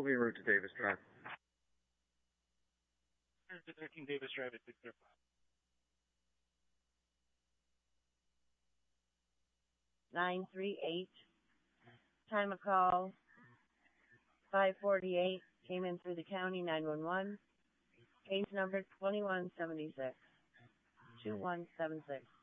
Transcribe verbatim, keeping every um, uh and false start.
Will be en route to Davis Drive. thirteen Davis Drive at six zero five. nine three eight. Time of call, five forty-eight. Came in through the county, nine one one. Case number twenty-one seventy-six. two one seven six.